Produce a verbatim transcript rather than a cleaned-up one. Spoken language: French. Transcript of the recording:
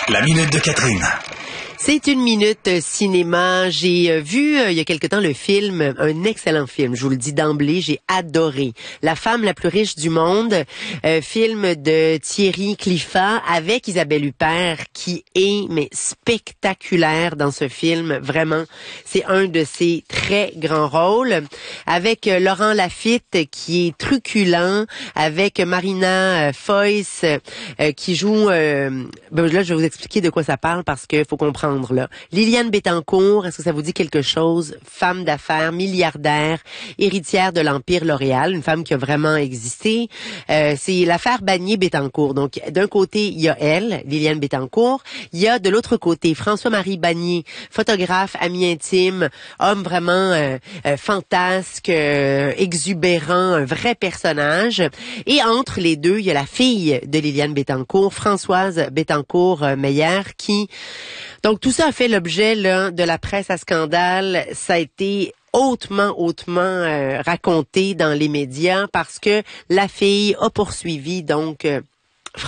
La minute de Catherine. C'est une minute cinéma. J'ai vu euh, il y a quelque temps le film, un excellent film, je vous le dis d'emblée, j'ai adoré. La femme la plus riche du monde, euh, film de Thierry Cliffat avec Isabelle Huppert qui est mais spectaculaire dans ce film, vraiment. C'est un de ses très grands rôles. Avec euh, Laurent Lafitte qui est truculent, avec Marina euh, Foïs euh, qui joue... Euh, ben là, je vais vous expliquer de quoi ça parle parce qu'il faut comprendre. Là. Liliane Bettencourt, est-ce que ça vous dit quelque chose? Femme d'affaires, milliardaire, héritière de l'Empire L'Oréal, une femme qui a vraiment existé. Euh, c'est l'affaire Bagné-Bettencourt. Donc, d'un côté, il y a elle, Liliane Bettencourt. Il y a de l'autre côté François-Marie Bagné, photographe, ami intime, homme vraiment euh, euh, fantasque, euh, exubérant, un vrai personnage. Et entre les deux, il y a la fille de Liliane Bettencourt, Françoise Bettencourt-Meyer, qui... Donc, tout ça a fait l'objet là de la presse à scandale. Ça a été hautement, hautement euh, raconté dans les médias parce que la fille a poursuivi donc euh,